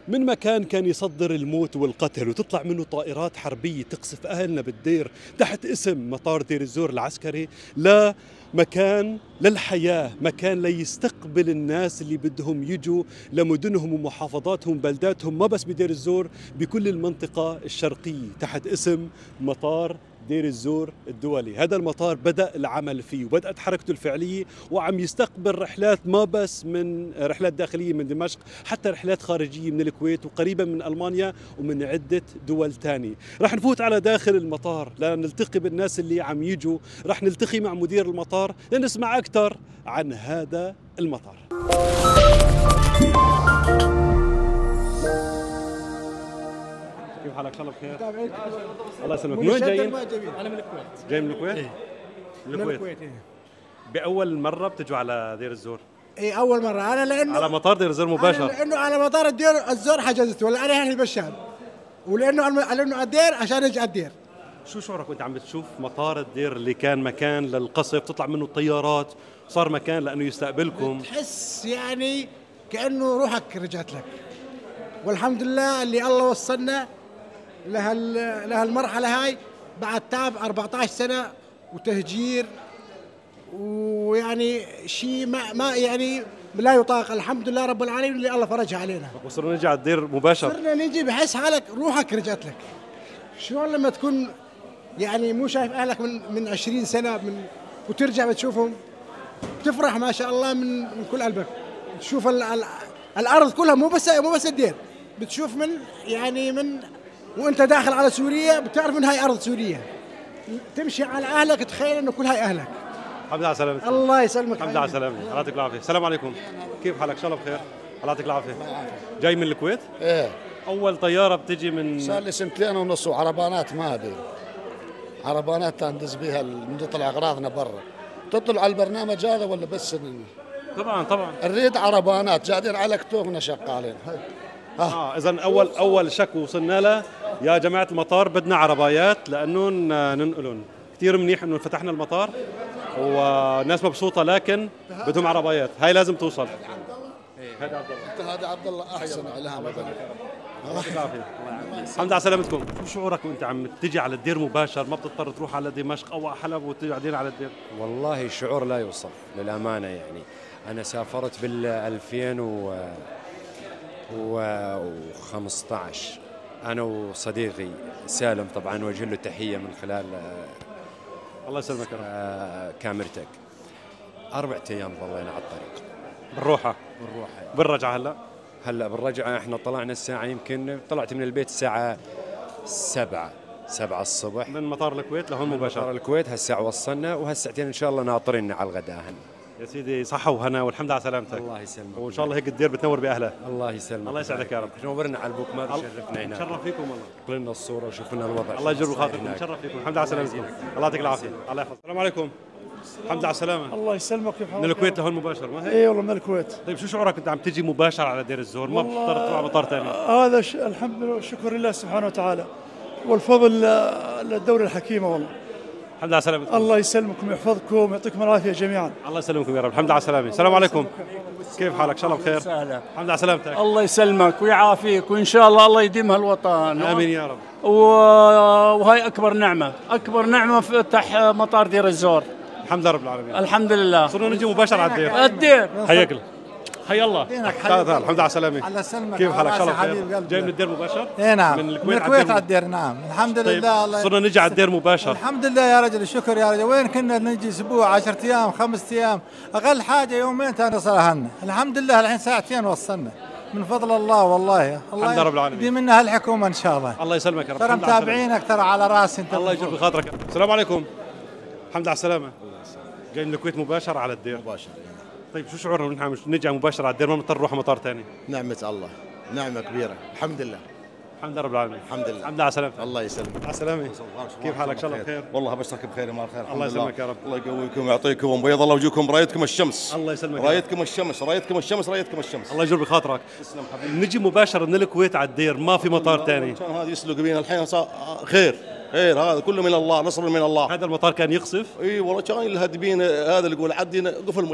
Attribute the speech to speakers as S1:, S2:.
S1: من مكان كان يصدر الموت والقتل وتطلع منه طائرات حربية تقصف أهلنا بالدير تحت اسم مطار دير الزور العسكري، لمكان للحياة، مكان ليستقبل الناس اللي بدهم يجوا لمدنهم ومحافظاتهم وبلداتهم، ما بس بدير الزور، بكل المنطقة الشرقية تحت اسم مطار دير الزور الدولي. هذا المطار بدأ العمل فيه وبدأت حركته الفعلية، وعم يستقبل رحلات ما بس من رحلات داخلية من دمشق، حتى رحلات خارجية من الكويت وقريبا من ألمانيا ومن عدة دول تانية. رح نفوت على داخل المطار لنلتقي بالناس اللي عم يجوا، رح نلتقي مع مدير المطار لنسمع أكثر عن هذا المطار. كيف حالك؟ ان شاء الله بخير. الله يسلمك. من وين جايين؟
S2: انا من الكويت.
S1: جاي من الكويت؟
S2: إيه.
S1: من الكويت.
S2: إيه.
S1: بأول مرة بتجوا على دير الزور؟
S2: اي اول مره انا، لانه
S1: على مطار دير الزور مباشر؟
S2: لانه على مطار دير الزور حجزت، ولا انا هنا بشار، لانه على الدير عشان اجي على الدير.
S1: شو شعورك وانت عم بتشوف مطار الدير اللي كان مكان للقصف تطلع منه الطيارات، صار مكان لانه يستقبلكم؟
S2: تحس يعني كانه روحك رجعت لك، والحمد لله اللي الله وصلنا لهالمرحله هاي بعد تعب 14 سنه وتهجير، ويعني شيء ما يعني لا يطاق. الحمد لله رب العالمين اللي الله فرجها علينا.
S1: وصرنا نجي على الدير مباشر؟
S2: صرنا نجي بحس حالك روحك رجعت لك. شلون لما تكون يعني مو شايف اهلك من 20 سنه وترجع بتشوفهم، تفرح ما شاء الله من كل قلبك. تشوف الارض كلها، مو بس الدير، بتشوف من وانت داخل على سوريا بتعرف ان هاي ارض سوريا. تمشي على اهلك تخيل انه كل هاي اهلك.
S1: الحمد لله على سلامتك.
S2: الله يسلمك.
S1: الحمد لله على سلامتك. الله يعطيك العافيه. السلام عليكم. كيف حالك؟ ان شاء الله بخير. الله يعطيك العافيه. جاي من الكويت؟
S3: ايه.
S1: اول طياره بتجي من
S3: صار لي سنتين ونص، وعربانات ما ادري، عربانات تندز بها نطلع اغراضنا برا. تطلع على البرنامج هذا ولا بس
S1: طبعا
S3: نريد عربانات قاعدين على كتوفنا شغالين.
S1: اذا اول شك وصلنا له يا جماعه المطار، بدنا عربايات لانه ننقلهم. كثير منيح انه فتحنا المطار والناس مبسوطه، لكن بدهم عربايات، هاي لازم توصل. هذا عبد الله.
S3: هذا عبد الله احسن اعلام.
S1: الحمد لله على سلامتكم. شو شعورك وانت عم تجي على الدير مباشر، ما بتضطر تروح على دمشق او حلب وتجي بعدين على الدير؟
S4: والله شعور لا يوصف للامانه. يعني انا سافرت بال 2015 انا وصديقي سالم، طبعا وجه له تحيه من خلال
S1: الله يسلمك
S4: كاميرتك. 4 أيام ظلينا على الطريق
S1: بالروحه بالرجعه.
S4: هلا بالرجعه احنا طلعنا الساعه، يمكن طلعت من البيت الساعه 7 الصبح
S1: من مطار الكويت لهون مباشره.
S4: مطار الكويت هالساعه وصلنا، وهالساعتين ان شاء الله ناطرين على الغداء هنا.
S1: يا سيدي صحة وهنا والحمد لله على سلامتك.
S4: الله يسلمك.
S1: وان شاء الله هيك الدير بتنور باهلها.
S4: الله يسلمك.
S1: الله يسعدك يا رب.
S4: نورنا على البوك ماب، شرفنا هنا.
S1: نتشرف فيكم والله.
S4: قلنا الصوره وشوفنا الوضع.
S1: الله يجر بخاطركم. نتشرف فيكم. الحمد لله على سلامتكم. الله يعطيك العافيه. الله يحفظك. السلام عليكم. الحمد لله على السلامة.
S5: الله يسلمك. كيف حالك؟
S1: من الكويت لهون مباشر ما هيك؟
S5: اي والله من الكويت.
S1: طيب شو شعورك انت عم تجي مباشر على دير الزور، ما بتضطر تروح على مطار ثاني؟
S5: هذا الحمد لله والشكر لله سبحانه وتعالى، والفضل للدولة الحكيمة والله.
S1: الحمد لله على سلامتكم.
S5: الله يسلمكم ويحفظكم ويعطيكم العافية جميعا.
S1: الله يسلمكم يا رب. الحمد لله على السلامة. السلام عليكم. كيف حالك؟ ان شاء الله بخير.
S6: سهلا.
S1: الحمد لله على سلامتك.
S6: الله يسلمك ويعافيك، وان شاء الله الله يديم هالوطن.
S1: امين يا رب.
S6: وهي اكبر نعمه فتح مطار دير الزور.
S1: الحمد لله رب العالمين.
S6: الحمد لله.
S1: صرنا نجي مباشر على
S6: الدير.
S1: حياك الله. حي الله. الحمد لله على السلامة.
S7: الله يسلمك.
S1: كيف حالك؟ ان شاء الله بخير. جاي من الدير مباشر؟
S7: اي نعم.
S1: من
S7: الكويت على الدير. نعم الحمد لله.
S1: طيب صرنا نجي على الدير مباشر.
S7: الحمد لله يا رجل، الشكر يا رجل. وين كنا نجي اسبوع 10 ايام 5 ايام، اقل حاجه يومين نوصلها. الحمد لله الحين ساعتين وصلنا من فضل الله والله.
S1: الحمد لله رب العالمين.
S7: دي منها الحكومه ان شاء الله.
S1: الله يسلمك يا رب.
S7: ترى متابعينك ترى على راسي انت.
S1: الله يجر بخاطرك. السلام عليكم. الحمد لله على السلامة. جاي من الكويت مباشر على الدير؟
S8: مباشر.
S1: طيب شو شعورنا نحن نجي مباشر على الدير، ما نضطر نروح مطار ثاني؟
S8: نعمة الله، نعمة كبيرة. الحمد لله.
S1: الحمد لله رب العالمين.
S8: الحمد لله.
S1: الحمد لله على سلامتك.
S8: الله يسلمك.
S1: على السلامة. كيف حالك؟ ان شاء الله بخير.
S8: والله بشرك بخير وما الخير.
S1: الله يسلمك يا رب.
S8: الله يقويكم ويعطيكم بيض الله وجوهكم، رايتكم الشمس.
S1: الله يسلمك.
S8: رايتكم الشمس، رايتكم الشمس، رايتكم الشمس.
S1: الله يجر بخاطرك.
S8: تسلم حبيبي.
S1: نجي مباشر من الكويت على الدير، ما في مطار ثاني.
S8: كان هذا يسلق بينا الحين صار خير، هذا كله من الله، نصر من الله.
S1: هذا المطار كان يقصف؟
S8: اي والله كان الهدبين هذا اللي يقول عدي قفل